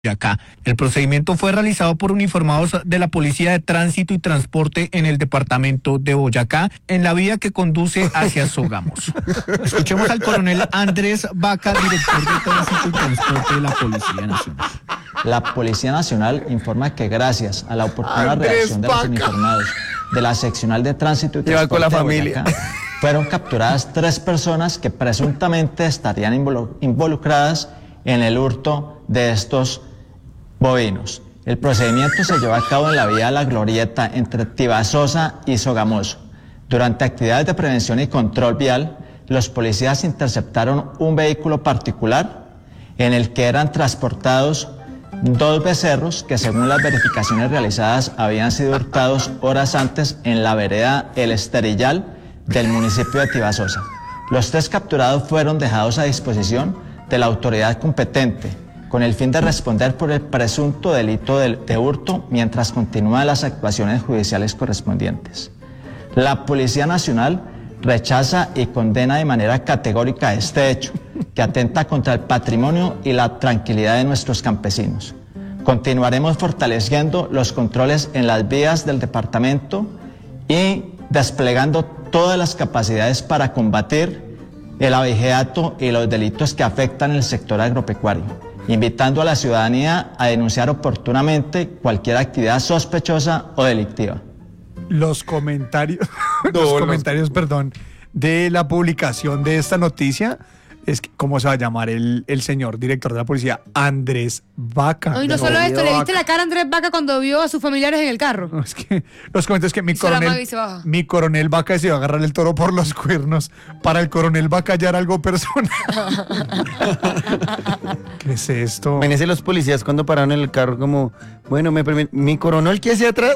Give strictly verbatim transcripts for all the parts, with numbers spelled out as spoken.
Boyacá. El procedimiento fue realizado por uniformados de la Policía de Tránsito y Transporte en el departamento de Boyacá, en la vía que conduce hacia Sogamoso. Escuchemos al coronel Andrés Vaca, director de Tránsito y Transporte de la Policía Nacional. La Policía Nacional informa que gracias a la oportuna Andrés reacción de los Vaca. uniformados de la Seccional de Tránsito y Lleva con Transporte la de familia. Boyacá, fueron capturadas tres personas que presuntamente estarían involu- involucradas en el hurto de estos bovinos. El procedimiento se llevó a cabo en la vía La Glorieta entre Tibasosa y Sogamoso. Durante actividades de prevención y control vial, los policías interceptaron un vehículo particular en el que eran transportados dos becerros que, según las verificaciones realizadas, habían sido hurtados horas antes en la vereda El Esterillal del municipio de Tibasosa. Los tres capturados fueron dejados a disposición de la autoridad competente con el fin de responder por el presunto delito de, de hurto mientras continúan las actuaciones judiciales correspondientes. La Policía Nacional rechaza y condena de manera categórica este hecho, que atenta contra el patrimonio y la tranquilidad de nuestros campesinos. Continuaremos fortaleciendo los controles en las vías del departamento y desplegando todas las capacidades para combatir el abigeato y los delitos que afectan el sector agropecuario, invitando a la ciudadanía a denunciar oportunamente cualquier actividad sospechosa o delictiva. Los comentarios, No, los los- comentarios, perdón, de la publicación de esta noticia es que, ¿cómo se va a llamar el, el señor director de la policía? Andrés Vaca. No, y no solo esto, ¿le viste la cara a Andrés Vaca cuando vio a sus familiares en el carro? No, es que los comentarios que mi Se la coronel, maga y se baja. mi coronel Vaca se iba a agarrar el toro por los cuernos. Para el coronel Vaca ya era algo personal. ¿Qué es esto? Imagínense los policías cuando pararon en el carro como, bueno, me permite, mi coronel, ¿qué hacia atrás?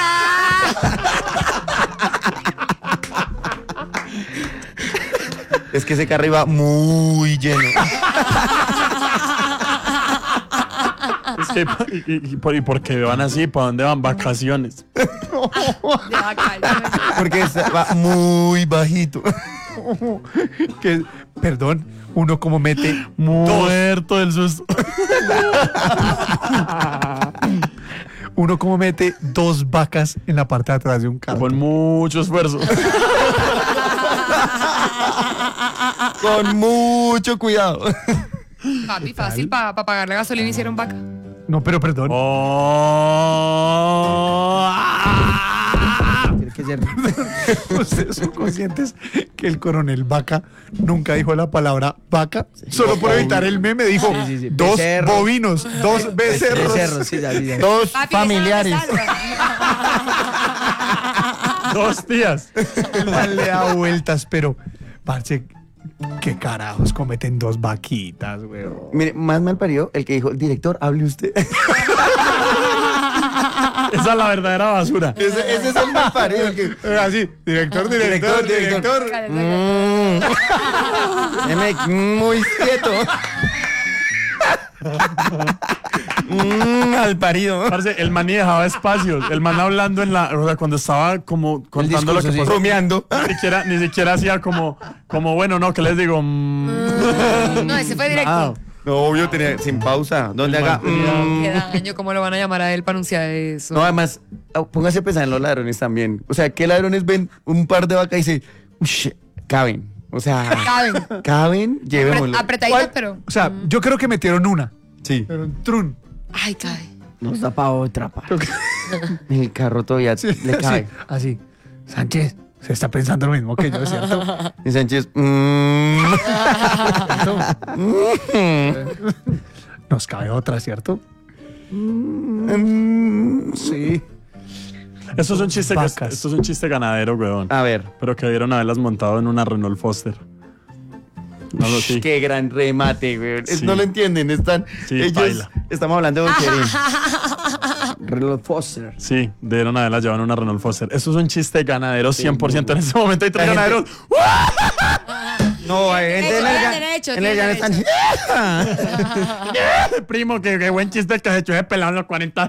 Es que ese carro iba muy lleno. Es que, y, y- y por, ¿y por qué van así? ¿Para dónde van? Vacaciones. De Vaca, Porque está- va muy bajito. Que, perdón, uno como mete Muerto del susto. uno como mete dos vacas en la parte de atrás de un carro. Con mucho esfuerzo. Con mucho cuidado. Papi, fácil, para pagar la gasolina hicieron Vaca. No, pero perdón. Oh, ah. Tiene que ser- ¿Ustedes son conscientes que el coronel Vaca nunca dijo la palabra vaca? Solo por evitar el meme dijo Sí, sí, sí. dos Becerros. bovinos, dos becerros. Becerros, sí, ya, sí, ya. Dos Papi, familiares. esa no me salva. Dos tías. El mal le da vueltas, pero, parce, ¿qué carajos cometen dos vaquitas, weón? Mire, más mal parió el que dijo, director, hable usted. Esa es la verdadera basura. ese, ese es el mal parido. El que... Eh, Así, director, director, Director, director. Cállate, Mm. Deme muy quieto. Mm, mal parido. Parce, el man ni dejaba espacios. El man hablando en la. O sea, cuando estaba como contando lo que pasó. Bromeando. Ni siquiera, ni siquiera hacía como, como, bueno, no, ¿qué les digo? Mm, No, ese fue directo. ah, No, obvio, tenía sin pausa. Donde El haga. man tenía- mm. Qué daño, ¿cómo lo van a llamar a él para anunciar eso? No, además, ah, póngase a pensar en los ladrones también. O sea, ¿qué ladrones ven un par de vacas y dicen, "Ush, caben? O sea, Caben. caben, llevémoslo. Apre- apretaditas, ¿Cuál? pero. O sea, yo creo que metieron una, Sí. pero un trun. Ay, cae. Nos da pa' otra, pa. En el carro todavía Sí, le cabe. así, así. Sánchez, se está pensando lo mismo que yo, ¿cierto? Y Sánchez, mm. Nos cabe otra, ¿cierto? Sí. Esto es un chiste, que- Vacas. esto es un chiste ganadero, weón. A ver. Pero que debieron haberlas montado en una Renault Foster. No lo sé. Qué gran remate, güey. Es- Sí. No lo entienden, están. Sí, ellos. baila. Estamos hablando de Bonquerín. Reloj Foster. Sí, debieron haberlas llevado en una Renault Foster. Eso es un chiste ganadero cien por ciento. En este momento hay tres La gente- ganaderos. No, No, hay gente en el, Tiene ga- derecho, en el tiene llano están. Primo, qué, qué buen chiste que has hecho ese pelado en los cuarenta.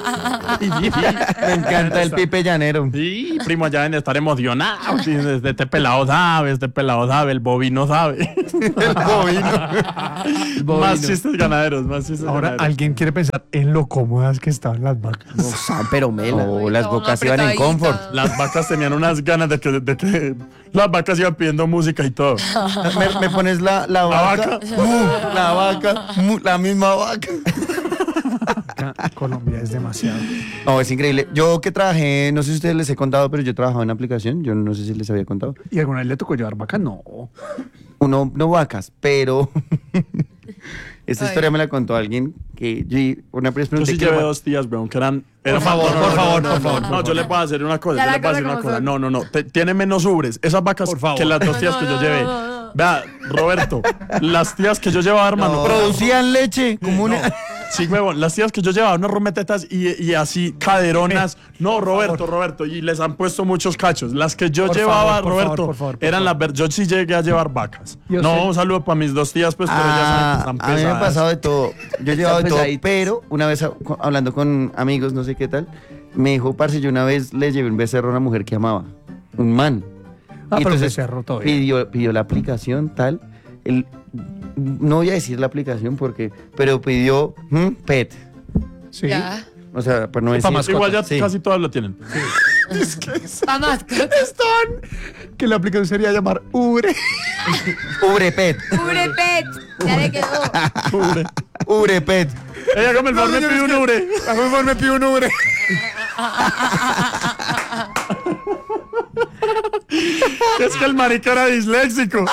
Me encanta el Pipe Llanero. Sí, primo, ya deben de estar emocionados. Sí, este este pelado sabe, este pelado sabe, el bobino sabe. El bovino. Más chistes ganaderos, más chistes Ahora ganaderos. alguien quiere pensar en lo cómodas que estaban las vacas. No, Sam, pero mela. Uy, Oh, las todo bocas iban en apretadito. confort. Las vacas tenían unas ganas de que, de que las vacas iban pidiendo música y todo. Me, me pones la, la vaca. vaca. mu, la vaca. mu, la misma vaca. Acá, Colombia es demasiado. No, es increíble. Yo que trabajé, no sé si ustedes les he contado, pero yo trabajaba en una aplicación. Yo no sé si les había contado. ¿Y alguna vez le tocó llevar vacas? No. Uno, no vacas, pero. Esta Ay. historia me la contó alguien que yo una vez Yo pregunté sí qué llevé va- dos tías, weón, que eran... eran favor, no, no, por no, favor, no, por no, favor, No, por yo favor. le puedo hacer una cosa, Ya yo la le puedo cosa decir una como cosa. son. No, no, no, te- tiene menos ubres. Esas vacas Por favor. que las dos tías No, que yo no, llevé. no, no. Vea, Roberto, las tías que yo llevaba, hermano. Producían leche como No, una. sí, huevón, las tías que yo llevaba, unas rometetas y, y así caderonas. No, Roberto, Roberto, y les han puesto muchos cachos. Las que yo Por llevaba, favor, por Roberto, favor, por favor, por eran favor. las ver- yo sí llegué a llevar vacas. Yo no, sé. un saludo para mis dos tías, pues, pero ellas saben que Ah, están a mí me ha pesadas. pasado de todo. Yo he llevado de todo, pesaditas. pero una vez a- co- hablando con amigos, no sé qué tal, me dijo, parce, yo una vez le llevé un becerro a una mujer que amaba, un man. Ah, Y pero un becerro todavía. pidió, pidió la aplicación, tal. El, no voy a decir la aplicación porque, pero pidió ¿hmm? pet. Sí. Ya. O sea, pues no Pa' decir. mascota. Igual ya Sí. casi todas lo tienen. Pa' mascota. Están. Que la aplicación sería llamar Ubre. Ubre pet. Ubre pet. Ya le quedó. Ubre. Ubre pet. Ella como el favor me pide un ubre. A lo mejor me pido un Ubre. Es que el marica era disléxico.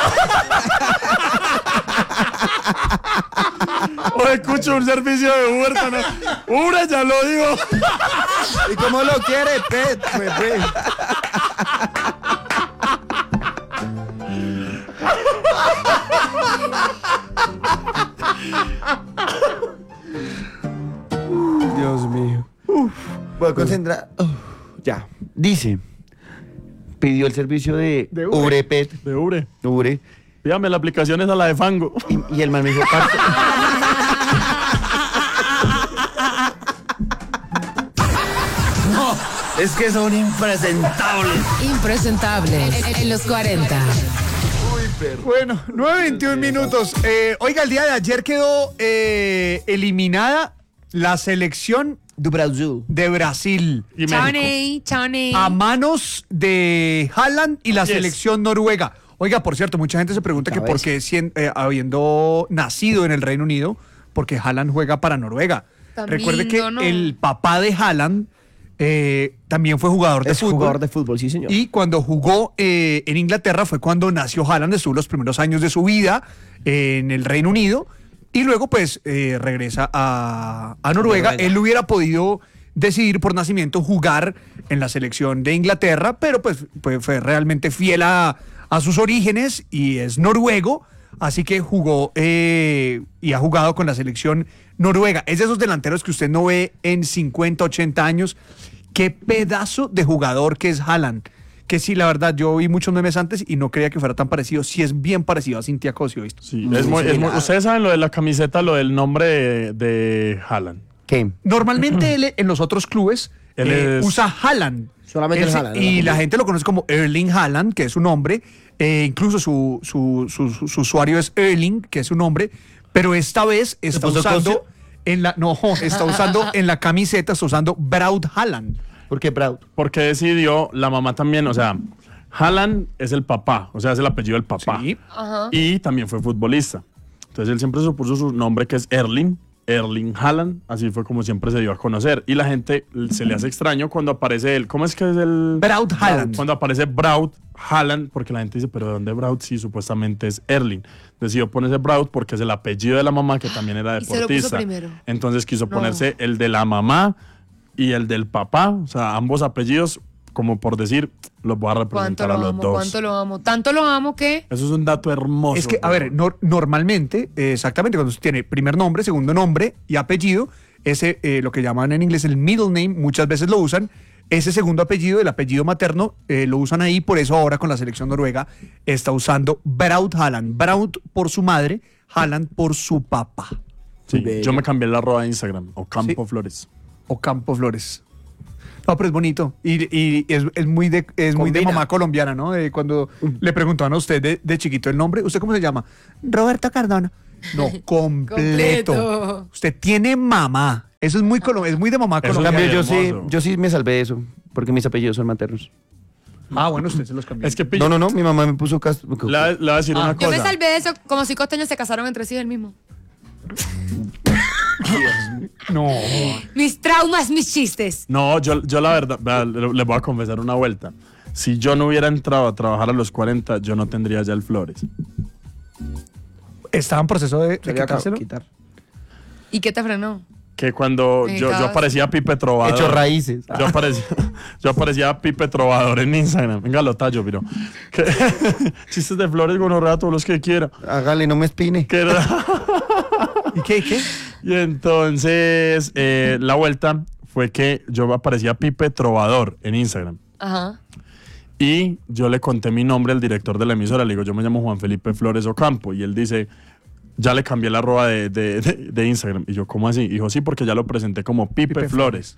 O escucho un servicio de Uber. ¿No? Ubre, ya lo digo. ¿Y cómo lo quiere pet? Pues, pues. Dios mío. Voy a concentrar. Uf, ya. Dice. Pidió el servicio de, De Ubre. Ubre pet. De Ubre. Ubre. Dígame, la aplicación es a la de Fango. Y, y el man me dijo, parce, es que son impresentables. Impresentable en, en los cuarenta. Bueno, nueve veintiún minutos. Eh, oiga, el día de ayer quedó eh, eliminada la selección Do Brasil. de Brasil Y México. Chane, chane. a manos de Haaland y la Yes. selección noruega. Oiga, por cierto, mucha gente se pregunta que por qué, sien- eh, habiendo nacido en el Reino Unido, porque Haaland juega para Noruega. Tan Recuerde lindo, que ¿no? el papá de Haaland eh, también fue jugador de Es fútbol. jugador de fútbol, sí, señor. Y cuando jugó eh, en Inglaterra fue cuando nació Haaland, estuvo los primeros años de su vida eh, en el Reino Unido y luego pues eh, regresa a, a Noruega. Noruega. Él hubiera podido decidir por nacimiento jugar en la selección de Inglaterra, pero pues, pues fue realmente fiel a, a sus orígenes y es noruego, así que jugó eh, y ha jugado con la selección noruega. Es de esos delanteros que usted no ve en cincuenta, ochenta años. Qué pedazo de jugador que es Haaland. Que sí, la verdad, yo vi muchos memes antes y no creía que fuera tan parecido. Sí es bien parecido a Cintia Cosio, ¿viste? Sí, es muy, es muy- ustedes saben lo de la camiseta, lo del nombre de, de Haaland. ¿Qué? Normalmente él en los otros clubes Él eh, es- usa Haaland. Solamente Él el se- Haaland, Y ¿no? la gente lo conoce como Erling Haaland, que es su nombre. Eh, incluso su, su, su, su- su usuario es Erling, que es su nombre. Pero esta vez está puso usando Cosio? en la no está usando en la camiseta, está usando Braut Haaland. ¿Por qué Braut? Porque decidió, la mamá también, o sea, Haaland es el papá, o sea, es el apellido del papá. Sí. Ajá. Y también fue futbolista. Entonces él siempre se puso su nombre que es Erling, Erling Haaland, así fue como siempre se dio a conocer. Y la gente se le hace extraño cuando aparece él, ¿cómo es que es el? Braut Haaland. Cuando aparece Braut Haaland, porque la gente dice, pero ¿de dónde Braut? Sí, supuestamente es Erling. Decidió ponerse Braut porque es el apellido de la mamá, que también era Y se lo puso deportista. primero. Entonces quiso No. ponerse el de la mamá y el del papá, o sea, ambos apellidos, como por decir, los voy a ¿Cuánto representar lo a los amo? dos. ¿Cuánto lo amo? Tanto lo amo que... Eso es un dato hermoso. Es que, a ver, nor- normalmente, eh, exactamente, cuando usted tiene primer nombre, segundo nombre y apellido, ese, eh, lo que llaman en inglés el middle name, muchas veces lo usan, ese segundo apellido, el apellido materno, eh, lo usan ahí, por eso ahora con la selección noruega está usando Braut Haaland. Braut por su madre, Haaland por su papá. Sí, yo me cambié la arroba de Instagram, Ocampo Sí. Flores. O Campo Flores. No, pero es bonito. Y, y es, es muy de es muy de Combina. mamá colombiana, ¿no? Eh, cuando le preguntaban a usted de, de chiquito el nombre, ¿usted cómo se llama? Roberto Cardona. No, completo. Completo. Usted tiene mamá. Eso es muy colom- es muy de mamá Eso En colombiana. cambio, yo sí, hermoso. yo sí me salvé de eso, porque mis apellidos son maternos. Ah, bueno, usted se los cambió. Es que No, no, no, mi mamá me puso Castro. Le, le voy a decir una Yo me cosa. salvé de eso, como si costeños se casaron entre sí el mismo. No. Mis traumas, mis chistes. No, yo, yo la verdad, vea, le, le voy a confesar una vuelta. Si yo no hubiera entrado a trabajar a los cuarenta, yo no tendría ya el Flores. Estaba en proceso de, de Se le acabó quitárselo. de quitar. ¿Y qué te frenó? Que cuando yo, yo Necesitabas- aparecía Pipe Trovador. Hecho raíces. Yo aparecía, yo aparecía Pipe Trovador en Instagram. Venga, lo tallo, pero. Que- chistes de Flores, gonorrea, todos los que quiera. Hágale, no me espine. Que era- ¿Y qué? ¿Y qué? Y entonces, eh, la vuelta fue que yo aparecía Pipe Trovador en Instagram. Ajá. Y yo le conté mi nombre al director de la emisora. Le digo, yo me llamo Juan Felipe Flores Ocampo. Y él dice, ya le cambié la arroba de, de, de, de Instagram. Y yo, ¿cómo así? Y dijo, sí, porque ya lo presenté como Pipe, Pipe Flores.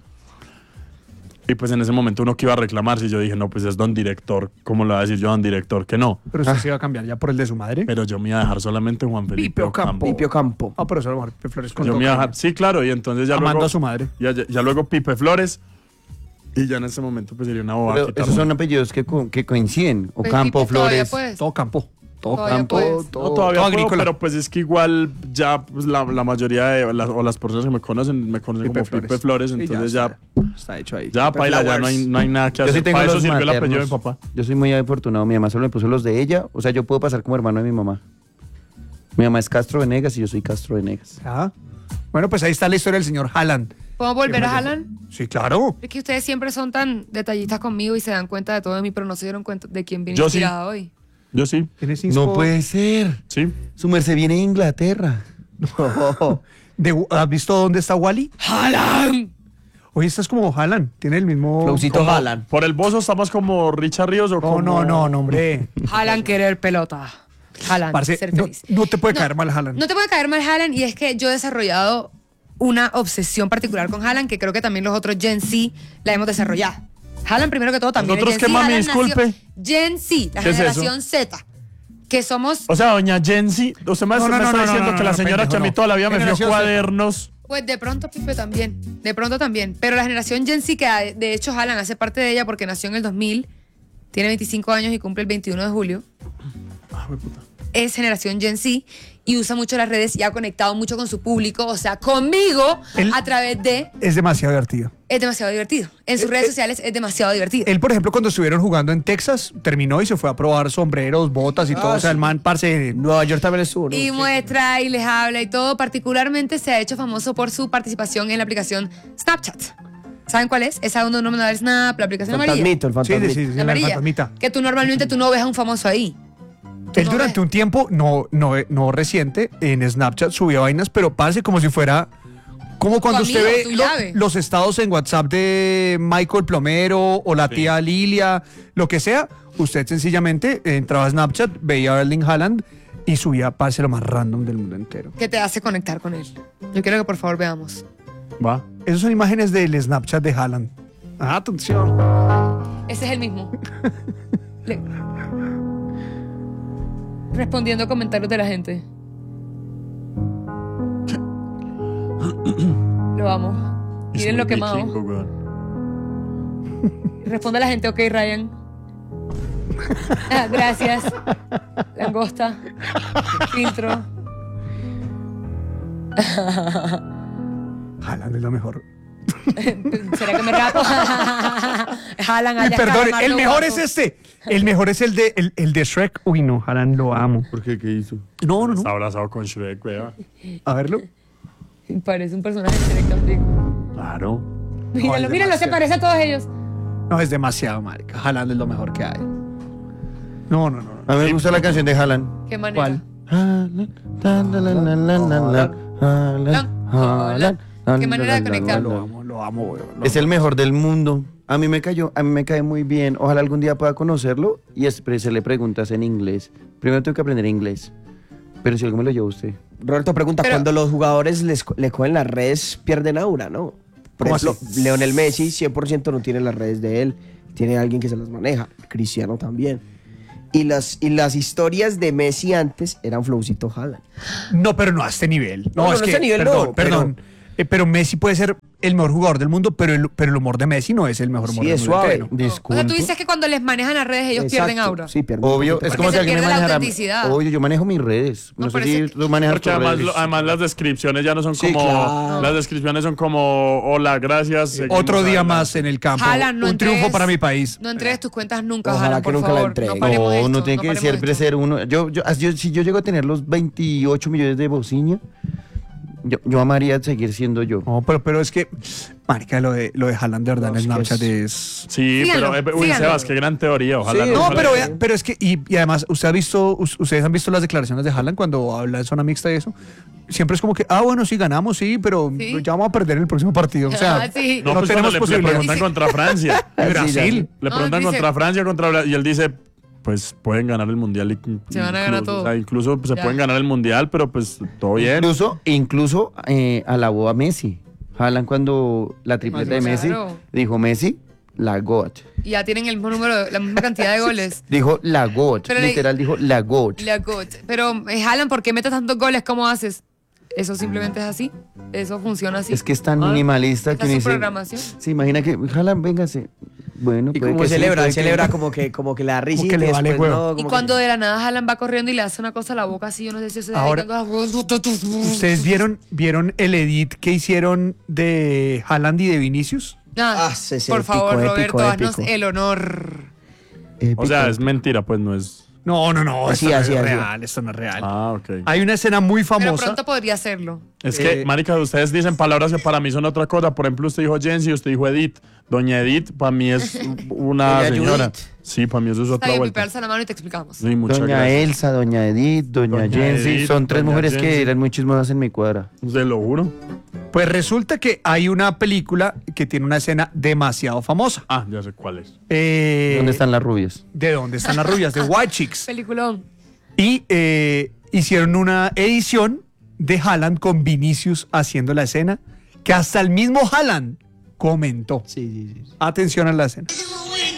Y pues en ese momento uno que iba a reclamar, si yo dije, no, pues es don director. ¿Cómo le va a decir yo don director que no? Pero usted se iba a cambiar ya por el de su madre. Pero yo me iba a dejar solamente Juan Felipe Pipe Ocampo. Ocampo. Limpio campo. Ah, pero eso a lo mejor Pipe Flores con Yo todo me iba a cariño. dejar, sí, claro. Y entonces ya Amando luego, a su madre. Ya, ya, ya luego Pipe Flores. Y ya en ese momento pues sería una bobada Pero quitarlo. esos son apellidos que, co- que coinciden. O Pues, campo, Pipe, todavía flores. puedes. Todo campo. Todo Todavía campo, puedes. todo, No, todavía todo puedo, agrícola. pero pues es que igual ya pues, la, la mayoría de las, o las personas que me conocen me conocen Pipe como Flores. Pipe Flores, Sí, entonces ya ya, Está hecho ahí. ya, Pipe paila, ya Flowers. no hay, no hay nada que Yo hacer. sí tengo Para eso los sirvió el apellido de mi maternos. papá. Yo soy muy afortunado. Mi mamá solo me puso los de ella. O sea, yo puedo pasar como hermano de mi mamá. Mi mamá es Castro Venegas y yo soy Castro Venegas. Ah. Bueno, pues ahí está la historia del señor Haaland. ¿Podemos volver a Haaland? Sí, claro. Es que ustedes siempre son tan detallistas conmigo y se dan cuenta de todo de mí, pero no se dieron cuenta de quién viene Yo sí. inspirada hoy. Yo sí, ¿Tienes No inspo puede ser. sí. Su merced viene de Inglaterra. No. de- ¿Has visto dónde está Wally? ¡Haaland! Hoy estás como Haaland. Tiene el mismo... Flowcito Como- Haaland. Por el bozo estamos como Richard Ríos o No, como... no, no, no, hombre. Haaland querer pelota. Haaland, Parce, ser no, feliz. no te puede caer mal Haaland. No te puede caer mal Haaland y es que yo he desarrollado una obsesión particular con Haaland que creo que también los otros Gen Z la hemos desarrollado. Haaland primero que todo también ¿Nosotros es Gen qué, Z. mami? Haaland nació- Disculpe. Gen Z, la ¿Qué es generación Z, que somos, O sea, doña Jensi, usted me, No, no, me no, está no, diciendo no, que la no, señora pendejo, que a mí no. toda la vida me dio Generación Z. cuadernos... pues de pronto Pipe también, de pronto también, pero la generación Gen Z que de- de hecho Haaland hace parte de ella porque nació en el dos mil, tiene veinticinco años y cumple el veintiuno de julio. Es generación Gen Z y usa mucho las redes y ha conectado mucho con su público, o sea, conmigo Él- a través de... Es demasiado divertido. Es demasiado divertido. En sus redes sociales es demasiado divertido. Él, por ejemplo, cuando estuvieron jugando en Texas, terminó y se fue a probar sombreros, botas y todo. O sea, el man, parce... Nueva York también estuvo. ¿no? Y muestra y les habla y todo. Particularmente se ha hecho famoso por su participación en la aplicación Snapchat. ¿Saben cuál es? Esa donde uno manda el Snap, la aplicación amarilla. Fantasmito, el Sí, sí, fantasmito. sí, sí, La la amarilla. fantasmita. Que tú normalmente tú no ves a un famoso ahí. Tú Él no durante ves. un tiempo, no, no, no reciente, en Snapchat subió vainas, pero parece como si fuera... Como cuando Tu usted amigo, ve tu lo- llave. los estados en WhatsApp de Michael Plomero o la tía Lilia, lo que sea, usted sencillamente entraba a Snapchat, veía a Erling Haaland y subía, parece lo más random del mundo entero. Que te hace conectar con él. Yo quiero que por favor veamos. Va. Esas son imágenes del Snapchat de Haaland. Ah, atención. Ese es el mismo. Le- Respondiendo a comentarios de la gente. Lo amo. Miren lo quemado. Vikingo, weón. Responde a la gente, ok, Ryan. Ah, gracias. Langosta. Filtro. Haaland es lo mejor. ¿Será que me rapo? Jalan Y allá. perdón, Calamardo el mejor guapo. es este. El mejor es el de, el, el de Shrek. Uy, no, Haaland lo amo. ¿Por qué? ¿Qué hizo? No, no, Está no. abrazado con Shrek, weón. A verlo. Parece un personaje de Shrek también. Claro. Míralo, es míralo, se demasiado. parece a todos ellos. No, es demasiado, marica. Haaland es lo mejor que hay. No, no, no. no. A mí me gusta la canción de Haaland. Qué manera. ¿Cuál? Haaland, tan, la, la, la, la, la, la, Haaland, Haaland, Qué manera de la, la, la, conectar. la, Lo la. amo, lo amo, weón. lo Es el mejor del mundo. A mí me cayó, a mí me cae muy bien. Ojalá algún día pueda conocerlo y le preguntas en inglés. Primero tengo que aprender inglés. Pero si algo me lo lleva usted. Roberto pregunta, Pero- cuando los jugadores les, co- le cogen las redes, pierden aura, ¿no? Por ¿Cómo ejemplo, así? Leonel Messi cien por ciento no tiene las redes de él, tiene alguien que se las maneja, Cristiano también. Y las, y las historias de Messi antes eran Flowcito Haaland. No, pero no a este nivel. No, no, es no a que, este nivel perdón, no, perdón. Eh, Pero Messi puede ser el mejor jugador del mundo, pero el, pero el humor de Messi no es el mejor Sí, humor del es mundo. suave. entero. O sea, Disculpe. tú dices que cuando les manejan las redes ellos pierden Exacto, aura. Sí, pierden. Obvio, un es poquito. como Porque si se alguien me pierde la manejara. autenticidad. Obvio, yo manejo mis redes. No, No, sé pero si ese- tú manejas Porque tus además, redes. lo- además las descripciones ya no son Sí, como... claro. Las descripciones son como, hola, gracias. seguimos Otro día adelante. más en el campo. Haaland, no un triunfo entregues- para mi país. No entregues tus cuentas nunca, Ojalá Haaland, que por nunca la favor. entregue. No paremos No, esto, no tiene no que paremos siempre esto. ser uno. Yo, yo, yo- si yo llego a tener los veintiocho millones de bociña, yo, yo amaría seguir siendo yo. No, pero, pero es que, marica, lo de, lo de Haaland de verdad No, en es que Snapchat es- es... Sí, Síganlo, pero, eh, uy, síganlo. Sebas, qué gran teoría. Ojalá Sí, no No, salga pero, bien. vea- pero es que, y, y además, usted ha visto, us- ustedes han visto las declaraciones de Haaland cuando habla de zona mixta y eso. Siempre es como que, ah, bueno, sí, ganamos, sí, pero Sí. ya vamos a perder en el próximo partido. O sea, Ah, sí. No, no pues tenemos cuando le, le posibilidad. preguntan Dice- contra Francia. y Brasil. Le No, preguntan dice- contra Francia, contra Brasil, y él dice, pues pueden ganar el mundial. y- Se van a ganar incluso, todo. o sea, incluso pues, se Ya. pueden ganar el mundial, pero pues todo bien. Incluso, incluso eh, alabó a Messi. Haaland cuando la tripleta de Messi Claro. dijo Messi, la GOAT. Y ya tienen el mismo número, la misma cantidad de goles. Dijo la GOAT. Pero le- Literal dijo la GOAT. La GOAT. Pero, eh, Haaland, ¿por qué metes tantos goles? ¿Cómo haces? Eso simplemente es así. Eso funciona así. Es que es tan Ah, minimalista esta que es uno su dice. programación. Se imagina que Haaland, véngase. Bueno, Y puede como que sí, celebra, puede él que- celebra como que, como que le da risita que le y vale después huevo. no, Y como cuando que- de la nada Haaland va corriendo y le hace una cosa a la boca así, yo no sé si eso se Ahora- dedica a- ¿Ustedes vieron, vieron el edit que hicieron de Haaland y de Vinicius? Ah, Ah, ese es por épico, favor, épico, Roberto, haznos épico. el honor. O sea, es mentira, pues no es... No, no, no, Así, esto así, no es así. real, esto no es real. Ah, ok. Hay una escena muy Pero famosa. pronto podría hacerlo. Es que, Eh, marica, ustedes dicen palabras que para mí son otra cosa. Por ejemplo, usted dijo Jensi, usted dijo Edith. Doña Edith, para mí es una Doña señora. Judith. Sí, para mí eso es Está otra bien, vuelta. piparse la mano y te explicamos. Sí, muchas Doña gracias. Elsa, Doña Edith, Doña, Doña Jensi. Edith, Son tres Doña mujeres Jensi. que eran muy chismosas en mi cuadra. Se lo juro. Pues resulta que hay una película que tiene una escena demasiado famosa. Ah, ya sé cuál es. Eh, ¿Dónde están las rubias? ¿De dónde están las rubias? De White Chicks. Peliculón. Y eh, hicieron una edición de Haaland con Vinicius haciendo la escena que hasta el mismo Haaland comentó. Sí, sí, sí. Atención a la escena.